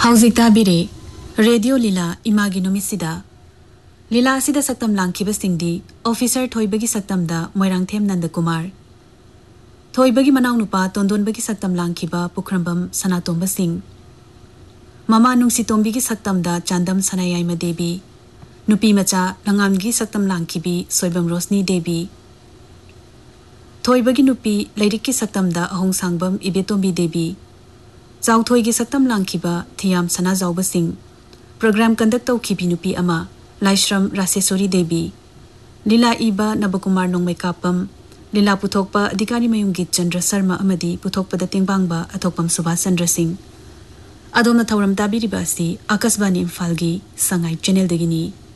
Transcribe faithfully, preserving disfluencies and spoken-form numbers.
हौजिक ताबिरे radio लीला Imangi नुमिसिदा लीला असिदा सक्तम लांखिबसिंगदी officer थोइबगी सक्तमदा Moirangthem Nandkumar थोइबगी मनाव नुपा तोंदोनबगी सक्तम लांखिबा पुखरंबम सनातोंबा Singh mama नुंसितोंबीगी सक्तमदा चांदम सनायाइमा देवी नुपी मचा लंगामगी सक्तम लांखिबी सोइबम रोशनी देवी थोइबगी नुपी लैरिककी सक्तमदा अहोंगसांगबम इबेतोंबी देवी चाउथोइगी सक्तम लांखिबा थियाम सना जाउबा Singh programme conduct तौखिबी नुपी अमा लाइश्रम रासेश्वरी देवी लीला इबा नबकुमार नोंमै कापम लीला पुथोकपा अधिकारी मयुंगी चंद्र शर्मा अमदी पुथोकपदा तेंबांगबा अथोकपम सुभाष चंद्र सिंह अदोमना थौरम ताबिरिबा असि आकाशवाणी इम्फालगी संगाई चैनल दगिनी।